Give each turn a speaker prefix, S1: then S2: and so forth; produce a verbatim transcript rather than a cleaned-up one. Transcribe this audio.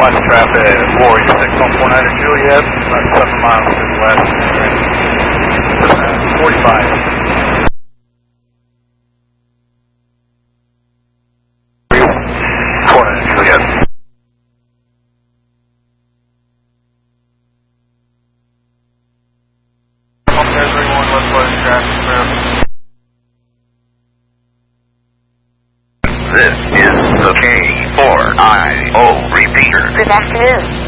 S1: Watch traffic four eight six one four nine Juliet, about seven miles to the west. forty-five. four nine Juliet. everyone, let's let traffic clear.
S2: This is the K four I O repeater.
S3: Good afternoon.